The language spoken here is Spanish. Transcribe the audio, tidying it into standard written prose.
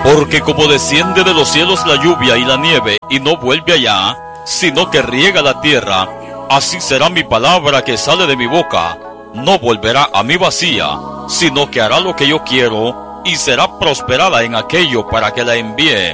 Porque como desciende de los cielos la lluvia y la nieve, y no vuelve allá, sino que riega la tierra, así será mi palabra que sale de mi boca. No volverá a mí vacía, sino que hará lo que yo quiero, y será prosperada en aquello para que la envíe.